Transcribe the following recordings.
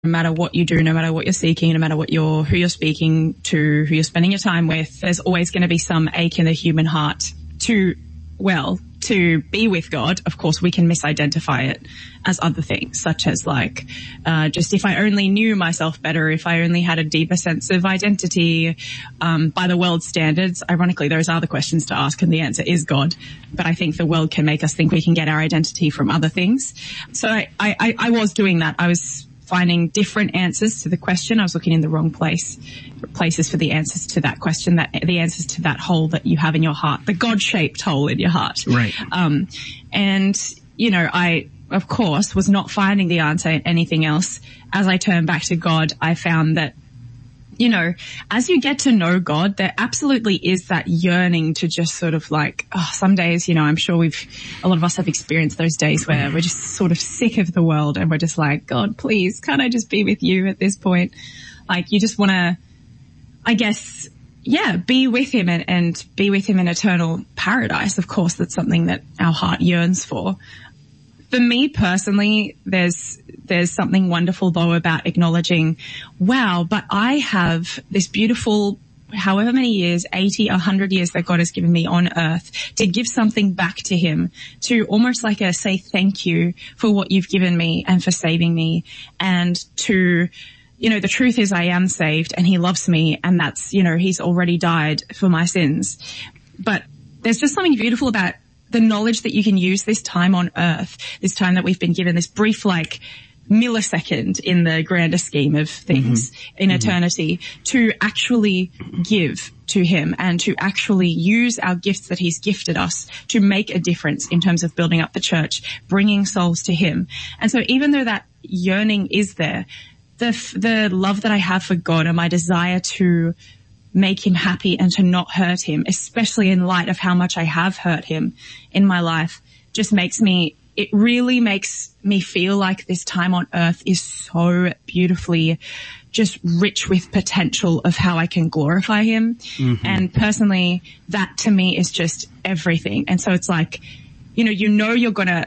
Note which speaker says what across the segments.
Speaker 1: matter what you do, no matter what you're seeking, no matter who you're speaking to, who you're spending your time with, there's always going to be some ache in the human heart to be with God. Of course, we can misidentify it as other things, such as just if I only knew myself better, if I only had a deeper sense of identity, by the world's standards. Ironically, those are the questions to ask, and the answer is God. But I think the world can make us think we can get our identity from other things. So I was doing that. I was finding different answers to the question. I was looking in the wrong places for the answers to that question, the answers to that hole that you have in your heart, the God-shaped hole in your heart.
Speaker 2: Right.
Speaker 1: I, of course, was not finding the answer in anything else. As I turned back to God, I found that, as you get to know God, there absolutely is that yearning to just sort of some days, I'm sure a lot of us have experienced those days where we're just sort of sick of the world and we're just like, God, please, can't I just be with you at this point? You just want to, I guess, be with him and be with him in eternal paradise. Of course, that's something that our heart yearns for. For me personally, there's something wonderful though about acknowledging, wow, but I have this beautiful, however many years, 80, 100 years that God has given me on earth to give something back to him, to almost say thank you for what you've given me and for saving me, and to, the truth is I am saved and he loves me, and that's, he's already died for my sins. But there's just something beautiful about the knowledge that you can use this time on earth, this time that we've been given, this brief millisecond in the grander scheme of things in eternity, to actually give to him and to actually use our gifts that he's gifted us to make a difference in terms of building up the church, bringing souls to him. And so even though that yearning is there, the love that I have for God and my desire to make him happy and to not hurt him, especially in light of how much I have hurt him in my life, just it really makes me feel like this time on earth is so beautifully just rich with potential of how I can glorify him. Mm-hmm. And personally, that to me is just everything. And so it's you're gonna,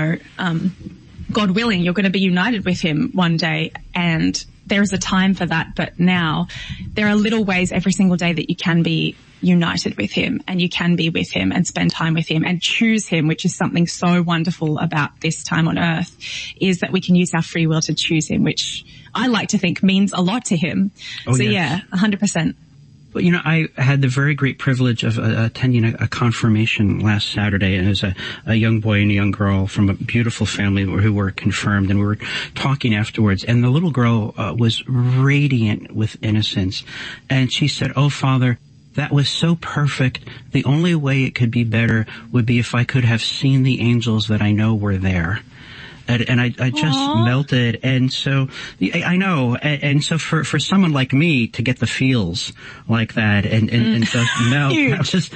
Speaker 1: God willing, you're going to be united with him one day, and there is a time for that. But now there are little ways every single day that you can be united with him, and you can be with him and spend time with him and choose him, which is something so wonderful about this time on earth, is that we can use our free will to choose him, which I like to think means a lot to him. Oh, so yes. 100%.
Speaker 2: Well, I had the very great privilege of attending a confirmation last Saturday, and it was a young boy and a young girl from a beautiful family who were confirmed, and we were talking afterwards, and the little girl was radiant with innocence, and she said, "Oh, Father, that was so perfect. The only way it could be better would be if I could have seen the angels that I know were there." And I just melted. And so, I know. And so for someone like me to get the feels like that and just melt, that was just,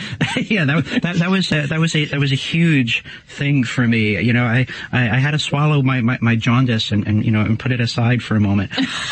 Speaker 2: that was a huge thing for me. I had to swallow my jaundice and put it aside for a moment.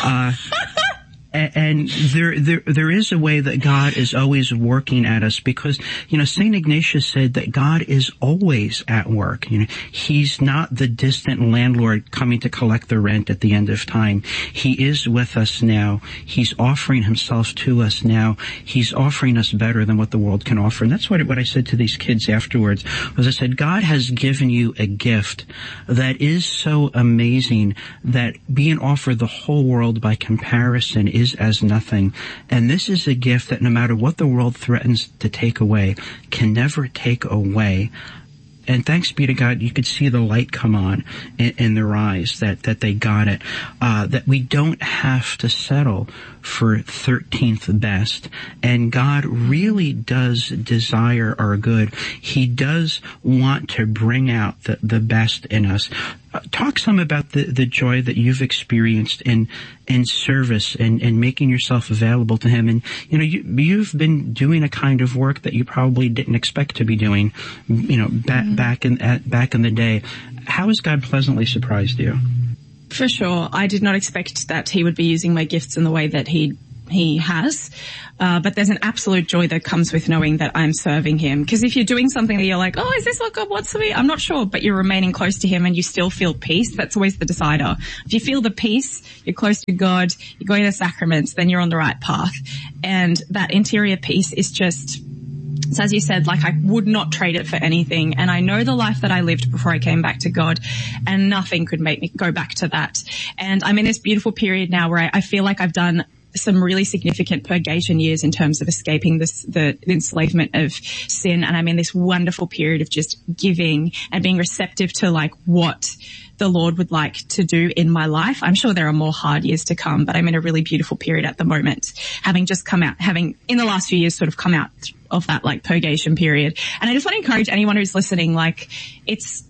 Speaker 2: And there is a way that God is always working at us, because, St. Ignatius said that God is always at work. He's not the distant landlord coming to collect the rent at the end of time. He is with us now. He's offering himself to us now. He's offering us better than what the world can offer. And that's what I said to these kids afterwards, was I said, God has given you a gift that is so amazing that being offered the whole world by comparison is as nothing. And this is a gift that no matter what the world threatens to take away, can never take away. And thanks be to God, you could see the light come on in their eyes that they got it. That we don't have to settle for 13th best. And God really does desire our good. He does want to bring out the best in us. Talk some about the joy that you've experienced in service and making yourself available to him. And, you've been doing a kind of work that you probably didn't expect to be doing, back in the day. How has God pleasantly surprised you?
Speaker 1: For sure. I did not expect that he would be using my gifts in the way that he he has. But there's an absolute joy that comes with knowing that I'm serving him. Because if you're doing something that you're like, oh, is this what God wants for me? I'm not sure, but you're remaining close to him and you still feel peace. That's always the decider. If you feel the peace, you're close to God, you're going to the sacraments, then you're on the right path. And that interior peace is just, so as you said, like I would not trade it for anything. And I know the life that I lived before I came back to God, and nothing could make me go back to that. And I'm in this beautiful period now where I feel like I've done some really significant purgation years in terms of escaping the enslavement of sin. And I'm in this wonderful period of just giving and being receptive to like what the Lord would like to do in my life. I'm sure there are more hard years to come, but I'm in a really beautiful period at the moment, having in the last few years sort of come out of that like purgation period. And I just want to encourage anyone who's listening, like it's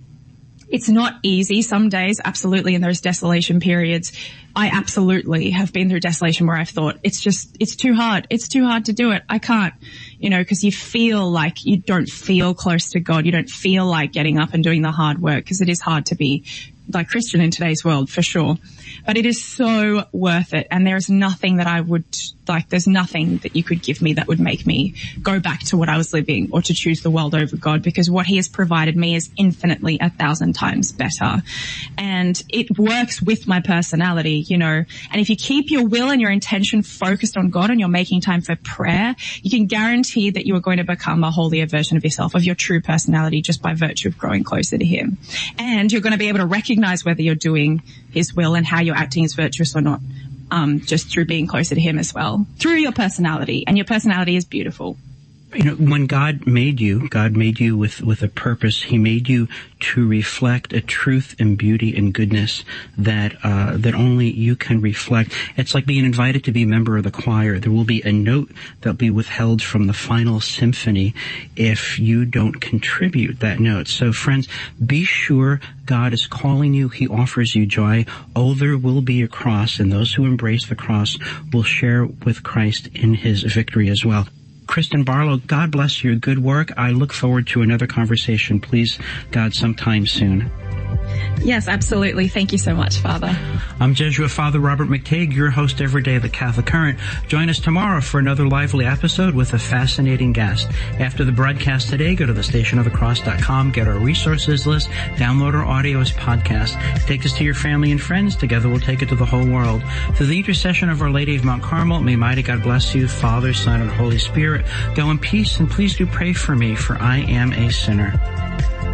Speaker 1: not easy some days, absolutely, and there's desolation periods. I absolutely have been through desolation where I've thought, it's too hard. It's too hard to do it. I can't, because you feel like you don't feel close to God. You don't feel like getting up and doing the hard work, because it is hard to be like Christian in today's world for sure. But it is so worth it. And there's nothing there's nothing that you could give me that would make me go back to what I was living or to choose the world over God, because what he has provided me is infinitely 1,000 times better. And it works with my personality, and if you keep your will and your intention focused on God and you're making time for prayer, you can guarantee that you are going to become a holier version of yourself, of your true personality, just by virtue of growing closer to him. And you're going to be able to recognize whether you're doing his will and how you're acting is virtuous or not, just through being closer to him as well, through your personality. And your personality is beautiful.
Speaker 2: When God made you with a purpose. He made you to reflect a truth and beauty and goodness that only you can reflect. It's like being invited to be a member of the choir. There will be a note that'll be withheld from the final symphony if you don't contribute that note. So friends, be sure God is calling you. He offers you joy. Oh, there will be a cross, and those who embrace the cross will share with Christ in his victory as well. Kristen Barlow, God bless your good work. I look forward to another conversation, please, God, sometime soon.
Speaker 1: Yes, absolutely. Thank you so much, Father.
Speaker 2: I'm Jesuit Father Robert McTague, your host every day of the Catholic Current. Join us tomorrow for another lively episode with a fascinating guest. After the broadcast today, go to thestationofthecross.com, get our resources list, download our audio as podcast. Take this to your family and friends. Together we'll take it to the whole world. Through the intercession of Our Lady of Mount Carmel, may mighty God bless you, Father, Son, and Holy Spirit. Go in peace, and please do pray for me, for I am a sinner.